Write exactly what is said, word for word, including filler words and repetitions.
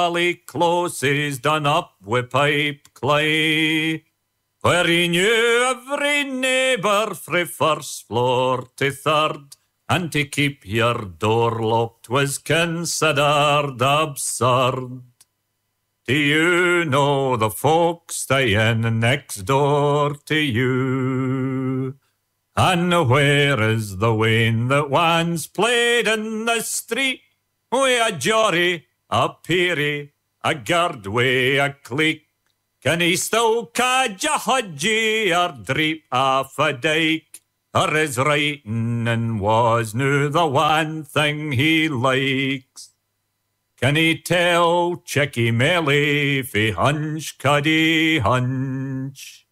bally closes done up with pipe clay, where he knew every neighbour frae first floor to third, and to keep your door locked was considered absurd. Do you know the folks staying next door to you? And where is the wame that once played in the street, wi' a Jory, a Peary, a Gardway, a Cleek? Can he still cadge a hudgie or dreep off a dyke? Or his writing was nu the one thing he likes? Can he tell Chicky Melly fi Hunch Cuddy Hunch?